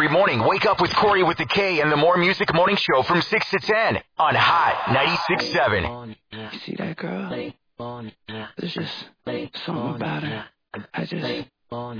every morning. Wake up with Corey with the K and the More Music Morning Show from 6 to 10 on Hot 96.7. You see that girl? There's just something about her.